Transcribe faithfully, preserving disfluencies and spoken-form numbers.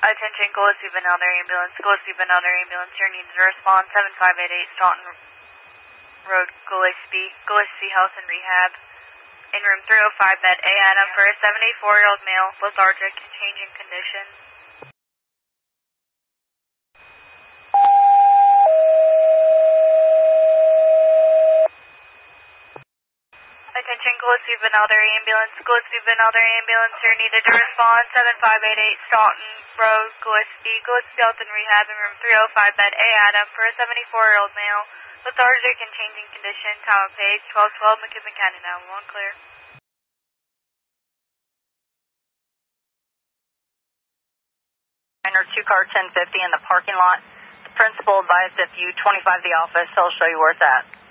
Attention, Gillespie Benelder Ambulance. Gillespie Benelder Ambulance, your needs to respond. seven five eight eight Staunton Road, Gillespie. Gillespie Health and Rehab. In room three oh five, bed A Adam for a seventy-four-year-old male, lethargic, changing condition. Attention, Gillespie Benelder Ambulance. Gillespie Benelder Ambulance, you're needed to respond. seven five eight eight Staunton Road, Gillespie. Gillespie Health and Rehab in room three oh five, bed A Adam for a seventy-four-year-old male, lethargic and changing condition. Time of page twelve twelve, McKibben County, nine one one, clear. Or two car ten fifty in the parking lot. The principal advised if you twenty-five the office, he'll show you where it's at.